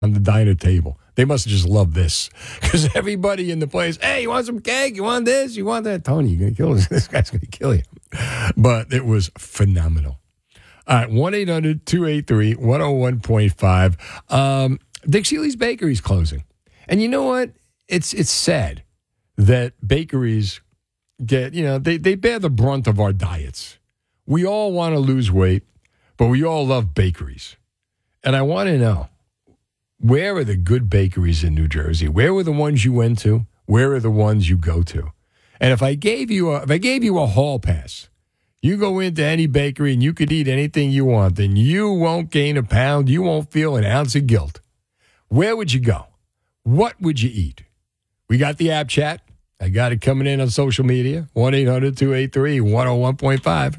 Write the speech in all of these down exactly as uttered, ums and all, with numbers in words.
on the diner table. They must have just loved this because everybody in the place, hey, you want some cake? You want this? You want that? Tony, you're going to kill us. This guy's going to kill you. But it was phenomenal. All right, one eight hundred two eight three one oh one point five. Um, Dick Seeley's Bakery's closing. And you know what? It's it's sad that bakeries get, you know, they, they bear the brunt of our diets. We all want to lose weight, but we all love bakeries. And I want to know, where are the good bakeries in New Jersey? Where were the ones you went to? Where are the ones you go to? And if I gave you a, if I gave you a hall pass, you go into any bakery and you could eat anything you want, then you won't gain a pound. You won't feel an ounce of guilt. Where would you go? What would you eat? We got the app chat. I got it coming in on social media. one eight hundred two eight three one oh one point five.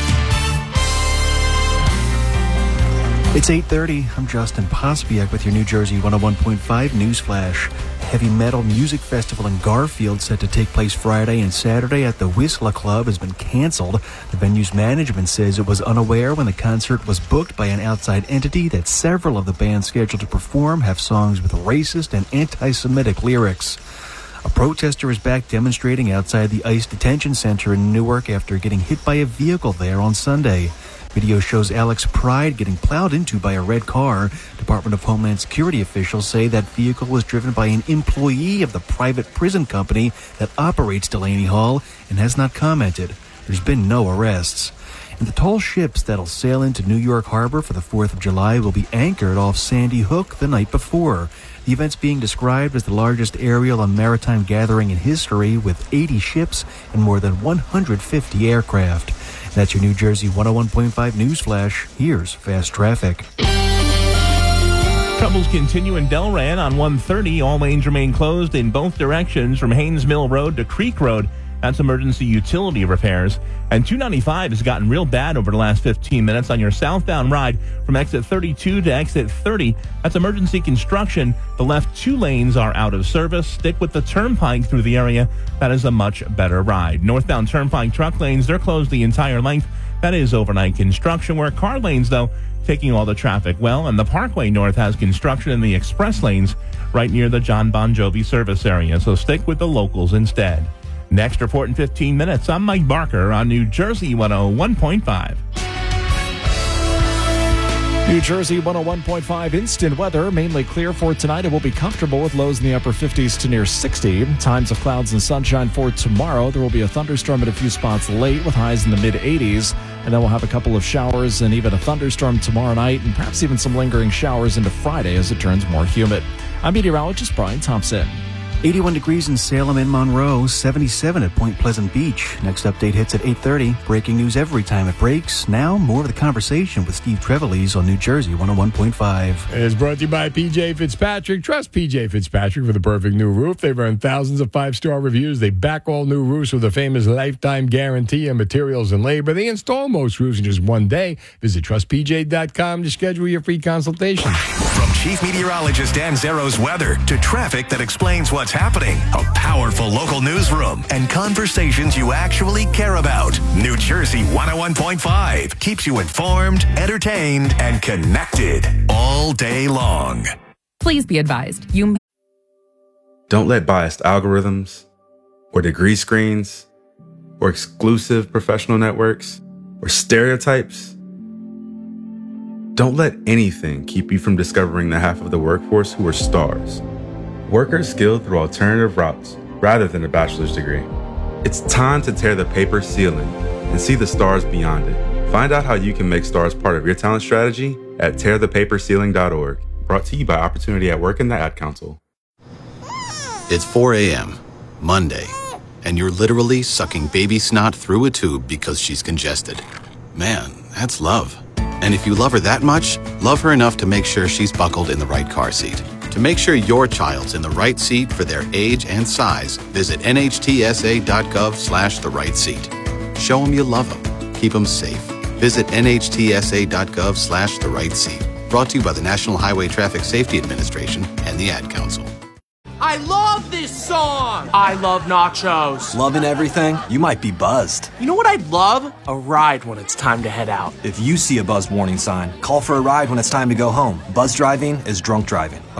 It's eight thirty. I'm Justin Pospiak with your New Jersey one oh one point five News Flash. Heavy Metal Music Festival in Garfield set to take place Friday and Saturday at the Whistler Club has been canceled. The venue's management says it was unaware when the concert was booked by an outside entity that several of the bands scheduled to perform have songs with racist and anti-Semitic lyrics. A protester is back demonstrating outside the ICE detention center in Newark after getting hit by a vehicle there on Sunday. Video shows Alex Pride getting plowed into by a red car. Department of Homeland Security officials say that vehicle was driven by an employee of the private prison company that operates Delaney Hall and has not commented. There's been no arrests. And the tall ships that'll sail into New York Harbor for the fourth of July will be anchored off Sandy Hook the night before. The event's being described as the largest aerial and maritime gathering in history, with eighty ships and more than one hundred fifty aircraft. That's your New Jersey one oh one point five News Flash. Here's Fast Traffic. Troubles continue in Delran on one thirty. All lanes remain closed in both directions from Haynes Mill Road to Creek Road. That's emergency utility repairs. And two ninety-five has gotten real bad over the last fifteen minutes on your southbound ride from exit thirty-two to exit thirty. That's emergency construction. The left two lanes are out of service. Stick with the turnpike through the area. That is a much better ride. Northbound turnpike truck lanes, they're closed the entire length. That is overnight construction work. Car lanes, though, taking all the traffic well. And the Parkway North has construction in the express lanes right near the John Bon Jovi service area. So stick with the locals instead. Next report in fifteen minutes. I'm Mike Barker on New Jersey one oh one point five. New Jersey one oh one point five instant weather. Mainly clear for tonight. It will be comfortable with lows in the upper fifties to near sixty. Times of clouds and sunshine for tomorrow. There will be a thunderstorm at a few spots late with highs in the mid eighties. And then we'll have a couple of showers and even a thunderstorm tomorrow night, and perhaps even some lingering showers into Friday as it turns more humid. I'm meteorologist Brian Thompson. eighty-one degrees in Salem and Monroe, seventy-seven at Point Pleasant Beach. Next update hits at eight thirty. Breaking news every time it breaks. Now, more of the conversation with Steve Trevelise on New Jersey one oh one point five. It's brought to you by P J Fitzpatrick. Trust P J Fitzpatrick for the perfect new roof. They've earned thousands of five-star reviews. They back all new roofs with a famous lifetime guarantee on materials and labor. They install most roofs in just one day. Visit trust p j dot com to schedule your free consultation. From Chief Meteorologist Dan Zero's weather to traffic that explains what's happening, a powerful local newsroom, and conversations you actually care about. New Jersey one oh one point five keeps you informed, entertained, and connected all day long. Please be advised, you Don't let biased algorithms or degree screens or exclusive professional networks or stereotypes. Don't let anything keep you from discovering the half of the workforce who are stars. Workers skilled through alternative routes rather than a bachelor's degree. It's time to tear the paper ceiling and see the stars beyond it. Find out how you can make stars part of your talent strategy at tear the paper ceiling dot org. Brought to you by Opportunity at Work and the Ad Council. It's four a.m., Monday, and you're literally sucking baby snot through a tube because she's congested. Man, that's love. And if you love her that much, love her enough to make sure she's buckled in the right car seat. To make sure your child's in the right seat for their age and size, visit N H T S A dot gov slash the right seat. Show them you love them. Keep them safe. Visit N H T S A dot gov slash the right seat. Brought to you by the National Highway Traffic Safety Administration and the Ad Council. I love this song! I love nachos. Loving everything? You might be buzzed. You know what I'd love? a ride when it's time to head out. If you see a buzz warning sign, call for a ride when it's time to go home. Buzz driving is drunk driving.